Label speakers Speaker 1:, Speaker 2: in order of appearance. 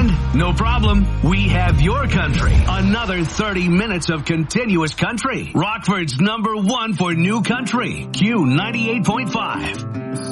Speaker 1: weekend? No problem. We have your country. Another 30 minutes of continuous country. Rockford's #1 for new country. Q98.5.